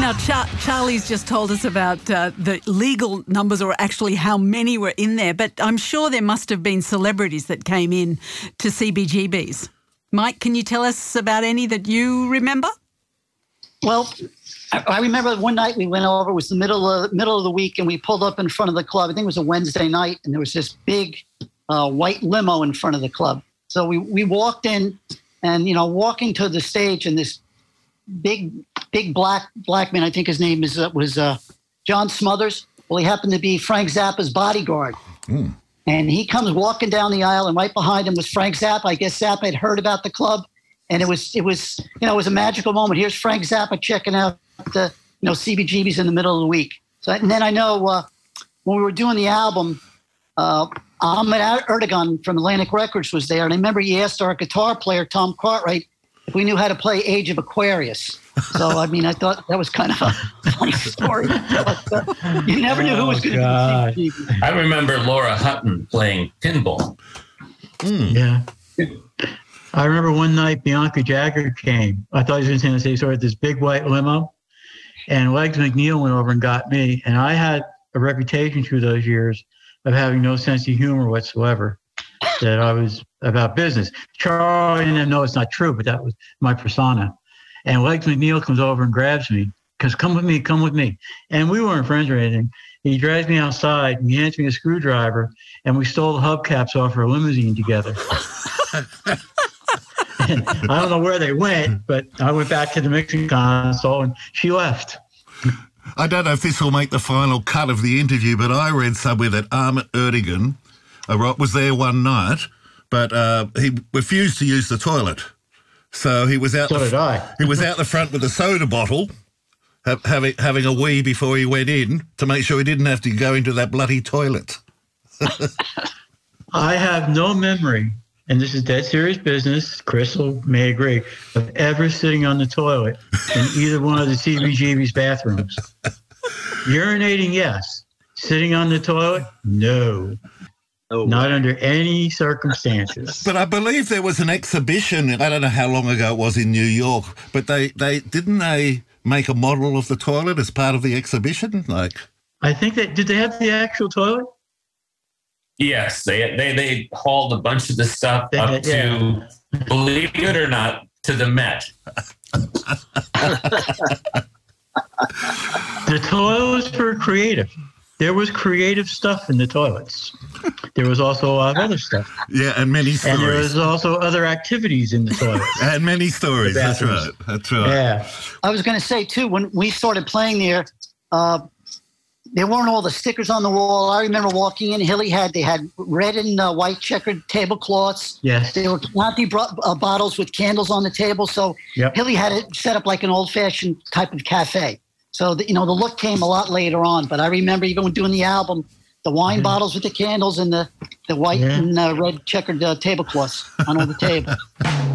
Now, Charlie's just told us about the legal numbers, or actually how many were in there, but I'm sure there must have been celebrities that came in to CBGB's. Mike, can you tell us about any that you remember? Well, I remember one night we went over. It was the middle of the week, and we pulled up in front of the club. I think it was a Wednesday night, and there was this big white limo in front of the club. So we walked in, and walking to the stage, and this big black man, I think his name was John Smothers. Well, he happened to be Frank Zappa's bodyguard. Mm. And he comes walking down the aisle, and right behind him was Frank Zappa. I guess Zappa had heard about the club, and it was a magical moment. Here's Frank Zappa checking out the CBGB's in the middle of the week. So, and then I know when we were doing the album, Ahmet Erdogan from Atlantic Records was there, and I remember he asked our guitar player Tom Cartwright if we knew how to play Age of Aquarius. So, I mean, I thought that was kind of a funny story. But, you never knew who was going to be CBGB. I remember Laura Hutton playing pinball. Mm. Yeah. I remember one night Bianca Jagger came. I thought he was going to say, sorry, this big white limo. And Legs McNeil went over and got me. And I had a reputation through those years of having no sense of humor whatsoever, that I was about business. Charlie didn't know it's not true, but that was my persona. And Legs McNeil comes over and grabs me, because come with me. And we weren't friends or anything. He drags me outside, and he hands me a screwdriver, and we stole the hubcaps off her limousine together. And I don't know where they went, but I went back to the mixing console, and she left. I don't know if this will make the final cut of the interview, but I read somewhere that Ahmet Erdogan was there one night, but he refused to use the toilet. So he was out. So did I. He was out the front with a soda bottle, having a wee before he went in, to make sure he didn't have to go into that bloody toilet. I have no memory, and this is dead serious business, Crystal may agree, of ever sitting on the toilet in either one of the CBGB's bathrooms. Urinating, yes. Sitting on the toilet, no. Oh, not under any circumstances. But I believe there was an exhibition, I don't know how long ago it was, in New York, but they make a model of the toilet as part of the exhibition? I think did they have the actual toilet? Yes, they hauled a bunch of the stuff up to, believe it or not, to the Met. The toilets were creative. There was creative stuff in the toilets. There was also a lot of other stuff. Yeah, and many stories. And there was also other activities in the toilets. And many stories. That's right. Yeah. I was going to say, too, when we started playing there, there weren't all the stickers on the wall. I remember walking in. They had red and white checkered tablecloths. Yes. There were Chianti bottles with candles on the table. So Hilly had it set up like an old-fashioned type of cafe. So the look came a lot later on. But I remember even when doing the album, the wine bottles with the candles and the white and red checkered tablecloths on all the tables.